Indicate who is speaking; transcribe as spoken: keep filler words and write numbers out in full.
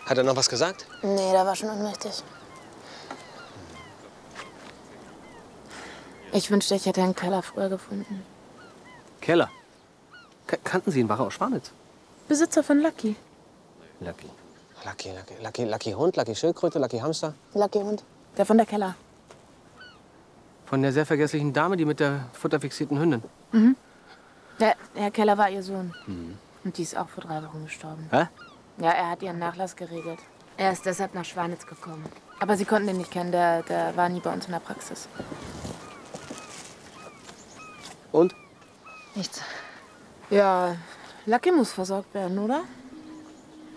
Speaker 1: Hat er noch was gesagt?
Speaker 2: Nee, der war schon ohnmächtig. Ich wünschte, ich hätte einen Keller früher gefunden.
Speaker 1: Keller? K kannten Sie ihn? War er aus Schwanitz?
Speaker 2: Besitzer von Lucky.
Speaker 1: Lucky. Lucky, Lucky, Lucky, Lucky Hund, Lucky Schildkröte, Lucky Hamster.
Speaker 2: Lucky Hund. Der von der Keller.
Speaker 1: Von der sehr vergesslichen Dame, die mit der futterfixierten Hündin.
Speaker 2: Mhm. Der Herr Keller war ihr Sohn.
Speaker 1: Mhm.
Speaker 2: Und die ist auch vor drei Wochen gestorben.
Speaker 1: Hä?
Speaker 2: Ja, er hat ihren Nachlass geregelt. Er ist deshalb nach Schwanitz gekommen. Aber Sie konnten den nicht kennen, der, der war nie bei uns in der Praxis.
Speaker 1: Und?
Speaker 2: Nichts. Ja, Lucky muss versorgt werden, oder?